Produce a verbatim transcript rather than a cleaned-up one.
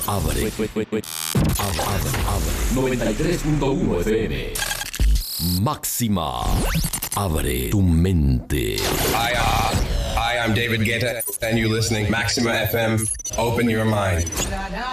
Abre. Abre. Abre. noventa y tres punto uno F M. Máxima. Abre tu mente. Hi, uh, hi, I'm David Guetta, and you're listening Maxima F M. Open your mind.